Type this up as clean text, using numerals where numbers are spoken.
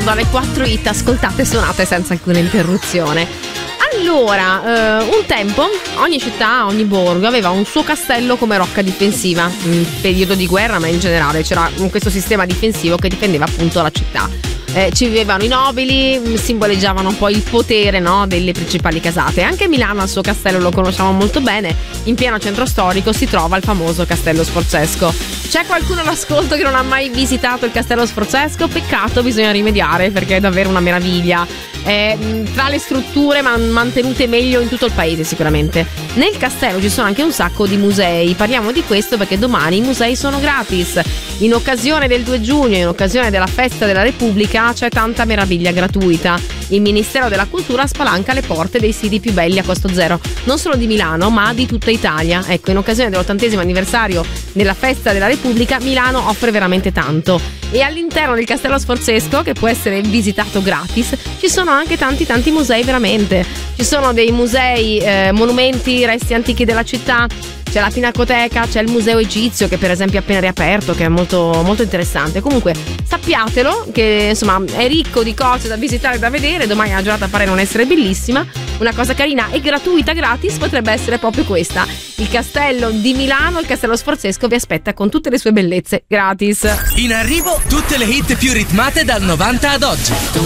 dalle 4 hit ascoltate e suonate senza alcuna interruzione. Allora, un tempo ogni città, ogni borgo aveva un suo castello come rocca difensiva, in periodo di guerra, ma in generale c'era questo sistema difensivo che difendeva appunto la città. Ci vivevano i nobili, simboleggiavano poi il potere, no, delle principali casate. Anche Milano al suo castello lo conosciamo molto bene. In pieno centro storico si trova il famoso Castello Sforzesco. C'è qualcuno all'ascolto che non ha mai visitato il Castello Sforzesco? Peccato, bisogna rimediare perché è davvero una meraviglia. Tra le strutture mantenute meglio in tutto il paese sicuramente. Nel castello ci sono anche un sacco di musei. Parliamo di questo perché domani i musei sono gratis. In occasione del 2 giugno, in occasione della festa della Repubblica, c'è tanta meraviglia gratuita. Il Ministero della Cultura spalanca le porte dei siti più belli a costo zero, non solo di Milano ma di tutta Italia. Ecco, in occasione dell'80° anniversario della festa della Repubblica, Milano offre veramente tanto. E all'interno del Castello Sforzesco, che può essere visitato gratis, ci sono anche tanti musei veramente. Ci sono dei musei, monumenti, resti antichi della città. C'è la Pinacoteca, c'è il museo egizio che per esempio è appena riaperto, che è molto, molto interessante. Comunque sappiatelo che insomma è ricco di cose da visitare e da vedere. Domani la giornata pare non essere bellissima. Una cosa carina e gratuita gratis potrebbe essere proprio questa. Il castello di Milano, il Castello Sforzesco, vi aspetta con tutte le sue bellezze gratis. In arrivo tutte le hit più ritmate dal 90 ad oggi.